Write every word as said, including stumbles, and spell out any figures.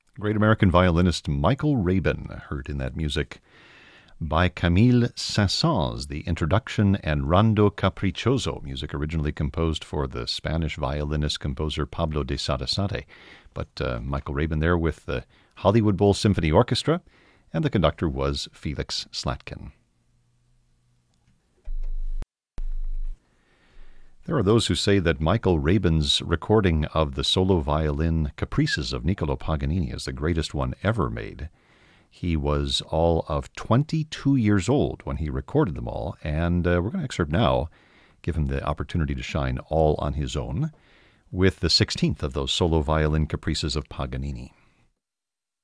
Great American violinist Michael Rabin, heard in that music by Camille Saint-Saëns, the introduction and Rondo Capriccioso, music originally composed for the Spanish violinist-composer Pablo de Sarasate. But uh, Michael Rabin there with the Hollywood Bowl Symphony Orchestra, and the conductor was Felix Slatkin. There are those who say that Michael Rabin's recording of the solo violin caprices of Niccolò Paganini is the greatest one ever made. He was all of twenty-two years old when he recorded them all, and uh, we're going to excerpt now, give him the opportunity to shine all on his own, with the sixteenth of those solo violin caprices of Paganini.